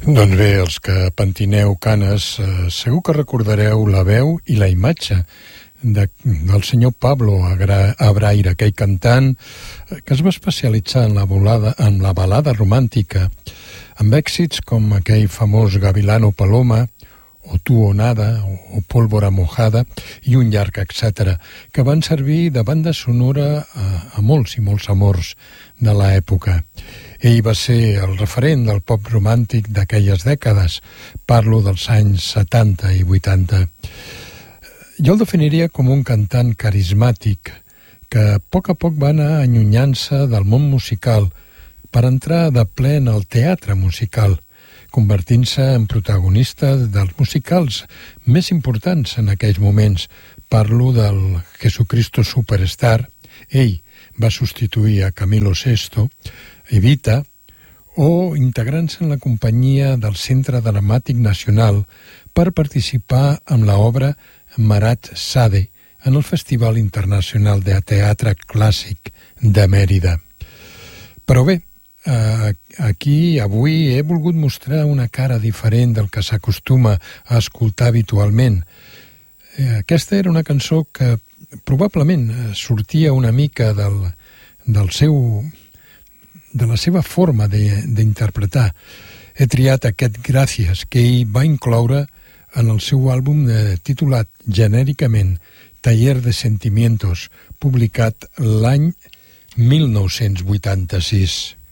Doncs bé, els que pentineu canes, segur que recordareu la veu i la imatge del senyor Pablo Abraire, aquell cantant que es va especialitzar en la balada romàntica, amb èxits com aquell famós Gavilano Paloma, o Tu o Nada, o Pólvora Mojada, i un llarg etcètera, que van servir de banda sonora a molts i molts amors de l'època. Ell va ser el referent del pop romàntic d'aquelles dècades. Parlo dels anys 70 i 80. Jo el definiria com un cantant carismàtic que a poc va anar allunyant-se del món musical per entrar de ple en el teatre musical, convertint-se en protagonista dels musicals més importants en aquells moments. Parlo del Jesucristo Superstar. Ell va substituir a Camilo VI, Evita, o integrant-se en la companyia del Centre Dramàtic Nacional per participar en l'obra Marat Sade en el Festival Internacional de Teatre Clàssic de Mèrida. Però bé, aquí avui he volgut mostrar una cara diferent del que s'acostuma a escoltar habitualment. Aquesta era una cançó que probablement sortia una mica de la seva forma d'interpretar. He triat aquest Gràcies, que ell va incloure en el seu àlbum titulat genèricament Taller de Sentimientos, publicat l'any 1986.